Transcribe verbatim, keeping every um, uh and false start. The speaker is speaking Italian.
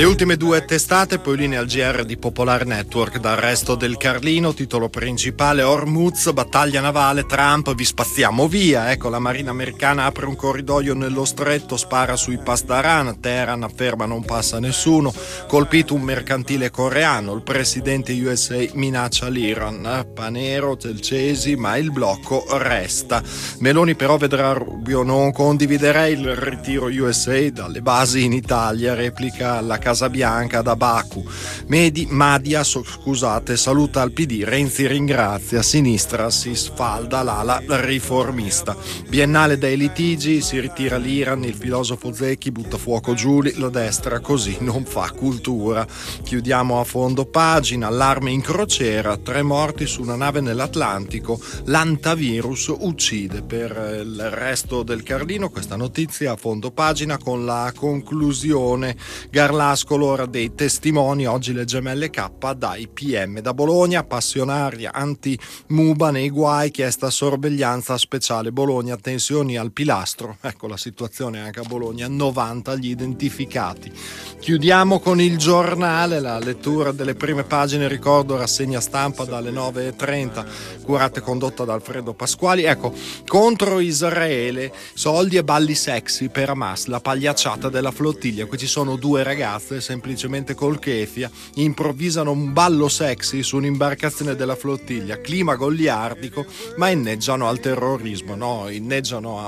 Le ultime due testate, poi linea al G R di Popolar Network. Dal resto del Carlino, titolo principale: Hormuz, battaglia navale, Trump, vi spazziamo via. Ecco, la marina americana apre un corridoio nello stretto, spara sui Pasdaran, Teheran afferma non passa nessuno, colpito un mercantile coreano, il presidente U S A minaccia l'Iran, Panero, Celcesi, ma il blocco resta. Meloni però vedrà Rubio: non condividerei il ritiro U S A dalle basi in Italia, replica la Casa Bianca da Baku. Medi, Madia, so, scusate, saluta al P D, Renzi ringrazia, a sinistra si sfalda l'ala riformista. Biennale dei litigi, si ritira l'Iran, il filosofo Zecchi butta fuoco Giuli, la destra così non fa cultura. Chiudiamo a fondo pagina, allarme in crociera, tre morti su una nave nell'Atlantico, l'antavirus uccide. Per il resto del Carlino questa notizia a fondo pagina con la conclusione: Garlascolo, ora dei testimoni, oggi le gemelle K dai P M. Da Bologna, passionaria anti-Muba nei guai, chiesta sorveglianza speciale Bologna, tensioni al pilastro. Ecco la situazione anche a Bologna, novanta gli identificati. Chiudiamo con il Giornale, la lettura delle prime pagine, ricordo rassegna stampa dalle nove e trenta, curata e condotta da Alfredo Pasquali. Ecco, contro Israele, soldi e balli sexy per Hamas, la pagliacciata della flottiglia. Qui ci sono due ragazze semplicemente col kefia, improvvisano un ballo sexy su un'imbarcazione della flottiglia, clima goliardico, ma inneggiano al terrorismo, no? Inneggiano a